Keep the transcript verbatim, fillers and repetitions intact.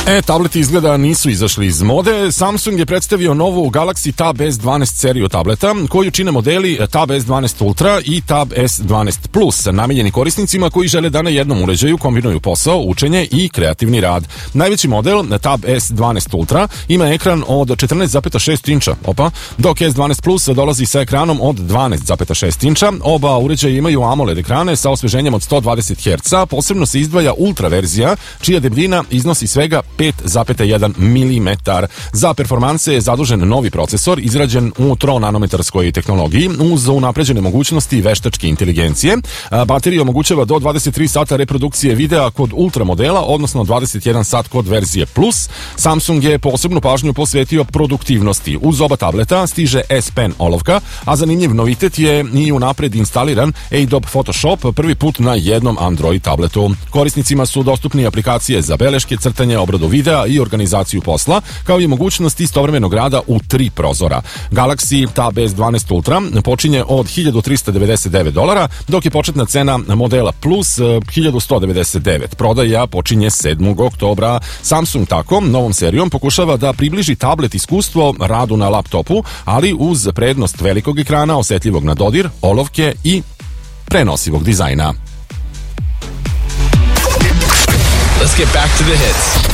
E, tableti izgleda nisu izašli iz mode. Samsung je predstavio novu Galaxy Tab S dvanaest seriju tableta, koju čine modeli Tab S dvanaest Ultra i Tab S dvanaest Plus, namijenjeni korisnicima koji žele da na jednom uređaju kombinuju posao, učenje i kreativni rad. Najveći model, Tab S dvanaest Ultra, ima ekran od četrnaest zarez šest inča, opa, dok S dvanaest Plus dolazi sa ekranom od dvanaest zarez šest inča. Oba uređaja imaju AMOLED ekrane sa osveženjem od sto dvadeset herca. Posebno se izdvaja Ultra verzija, čija debljina iznosi svega pet zarez jedan milimetar. Za performanse je zadužen novi procesor izrađen u tronanometarskoj tehnologiji uz unapređene mogućnosti veštačke inteligencije. Baterija omogućava do dvadeset tri sata reprodukcije videa kod Ultra modela, odnosno dvadeset jedan sat kod verzije Plus. Samsung je posebnu pažnju posvetio produktivnosti. Uz oba tableta stiže S Pen olovka, a zanimljiv novitet je i unapred instaliran Adobe Photoshop, prvi put na jednom Android tabletu. Korisnicima su dostupni aplikacije za beleške, crtanje, obradu videa i organizaciju posla, kao i mogućnost istovremenog rada u tri prozora. Galaxy Tab S dvanaest Ultra počinje od hiljadu trista devedeset devet dolara, dok je početna cena modela Plus hiljadu sto devedeset devet. Prodaja počinje sedmog oktobra. Samsung tako novom serijom pokušava da približi tablet iskustvo radu na laptopu, ali uz prednost velikog ekrana, osetljivog na dodir, olovke i prenosivog dizajna. Let's get back to the hits.